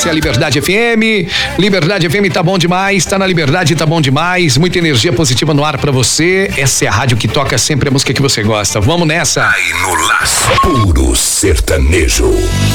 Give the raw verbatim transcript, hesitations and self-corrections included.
Essa é a Liberdade F M. Liberdade F M tá bom demais, tá na Liberdade, tá bom demais. Muita energia positiva no ar pra você. Essa é a rádio que toca sempre a música que você gosta. Vamos nessa. Aí no laço, puro sertanejo.